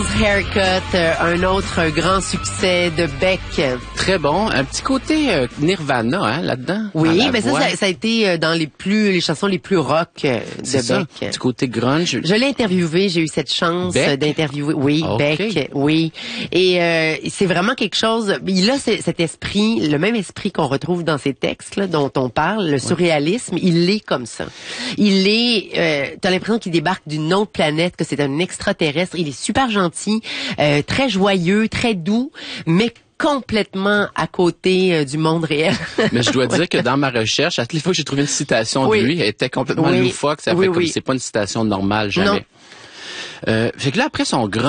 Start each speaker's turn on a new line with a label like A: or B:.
A: Devil's Haircut, un autre grand succès de Beck.
B: Très bon. Un petit côté Nirvana, hein, là-dedans.
A: Oui, mais ça a été dans les chansons les plus rock de Beck.
B: Petit côté grunge.
A: Je l'ai interviewé, j'ai eu cette chance d'interviewer. Oui, okay. Beck, oui. Et c'est vraiment quelque chose. Il a cet esprit, le même esprit qu'on retrouve dans ces textes là, dont on parle, le surréalisme. Il est comme ça. Il est. T'as l'impression qu'il débarque d'une autre planète, que c'est un extraterrestre. Il est super gentil, très joyeux, très doux, mais complètement à côté du monde réel.
B: Mais je dois dire que dans ma recherche, à toutes les fois que j'ai trouvé une citation de lui, elle était complètement loufoque. Ça fait comme c'est pas une citation normale, jamais. Fait que là, après son grand